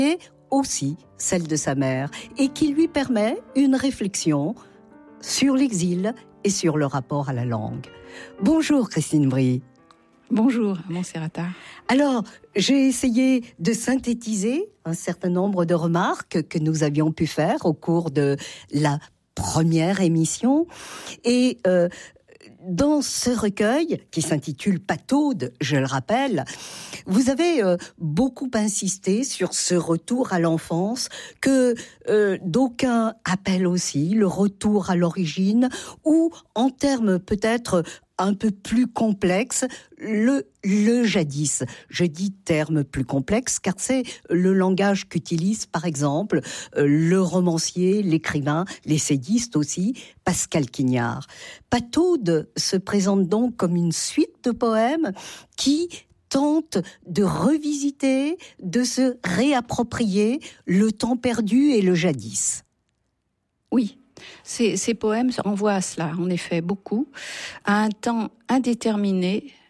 et aussi celle de sa mère, et qui lui permet une réflexion sur l'exil et sur le rapport à la langue. Bonjour Christine Brie. Bonjour Montserrata. Alors, j'ai essayé de synthétiser un certain nombre de remarques que nous avions pu faire au cours de la première émission, et dans ce recueil, qui s'intitule Pataude, je le rappelle, vous avez beaucoup insisté sur ce retour à l'enfance que d'aucuns appellent aussi le retour à l'origine, ou en termes peut-être un peu plus complexes, le jadis. Je dis terme plus complexe car c'est le langage qu'utilise par exemple le romancier, l'écrivain, l'essayiste aussi, Pascal Quignard. Pataude se présente donc comme une suite de poèmes qui tente de revisiter, de se réapproprier le temps perdu et le jadis. Oui, ces poèmes renvoient à cela, en effet, beaucoup, à un temps indéterminé